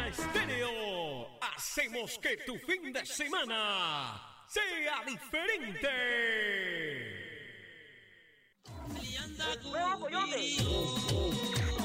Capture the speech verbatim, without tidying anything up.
Estéreo. Hacemos que tu fin de semana sea diferente. ¡Bravo, Coyote!